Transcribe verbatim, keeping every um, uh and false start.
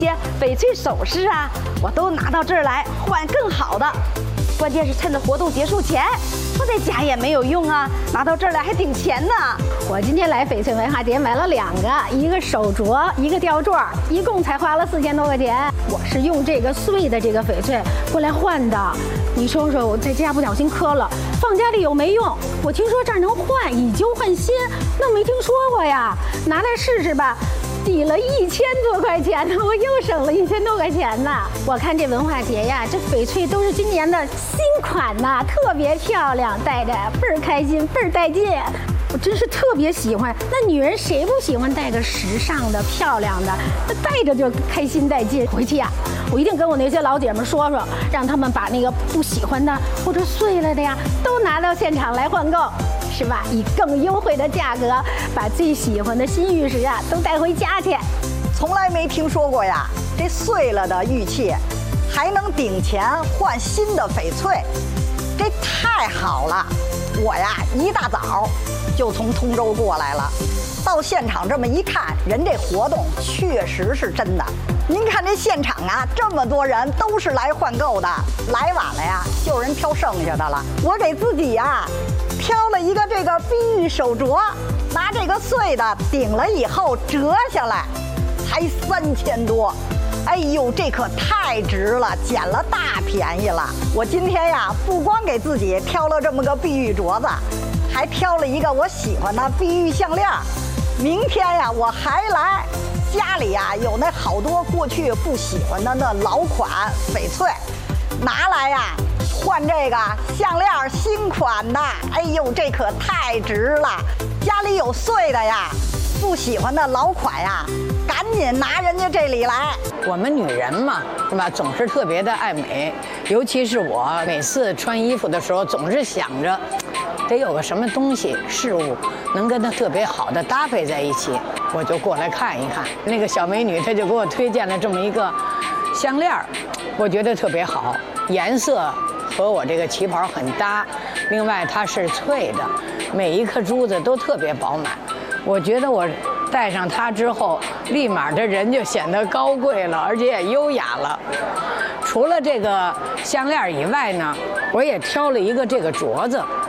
些翡翠首饰啊，我都拿到这儿来换更好的。关键是趁着活动结束前，我在家也没有用啊，拿到这儿来还顶钱呢。 我今天来翡翠文化节买了两个，一个手镯，一个吊坠，一共才花了四千多块钱。我是用这个碎的这个翡翠过来换的。你说说，我在家不小心磕了，放家里有没用？我听说这儿能换，以旧换新，那没听说过呀，拿来试试吧。抵了一千多块钱呢，我又省了一千多块钱呢。我看这文化节呀，这翡翠都是今年的新款呐，特别漂亮，戴着倍儿开心，倍儿带劲。我真是特别喜欢。那女人谁不喜欢戴个时尚的、漂亮的？那戴着就开心带劲。回去呀，我一定跟我那些老姐们说说，让他们把那个不喜欢的或者碎了的呀，都拿到现场来换购。是吧？以更优惠的价格，把最喜欢的新玉石啊都带回家去。 从来没听说过呀，这碎了的玉器还能顶钱换新的翡翠，这太好了！我呀一大早就从通州过来了，到现场这么一看，人这活动确实是真的。您看这现场啊，这么多人都是来换购的，来晚了呀，就人挑剩下的了。我给自己呀挑了一个这个碧玉手镯，拿这个碎的顶了以后折下来，才三千多。哎呦，这可太值了，捡了大便宜了。我今天呀，不光给自己挑了这么个碧玉镯子，还挑了一个我喜欢的碧玉项链。明天呀，我还来。家里呀有那好多过去不喜欢的那老款翡翠，拿来呀换这个项链新款的。哎呦，这可太值了！家里有碎的呀，不喜欢的老款呀，赶紧拿人家这里来。 我们女人嘛，是吧？总是特别的爱美，尤其是我，每次穿衣服的时候，总是想着得有个什么东西事物能跟它特别好的搭配在一起，我就过来看一看。那个小美女她就给我推荐了这么一个项链，我觉得特别好，颜色和我这个旗袍很搭，另外它是脆的，每一颗珠子都特别饱满。我觉得我戴上它之后，立马这人就显得高贵了，而且也优雅了。除了这个项链以外呢，我也挑了一个这个镯子。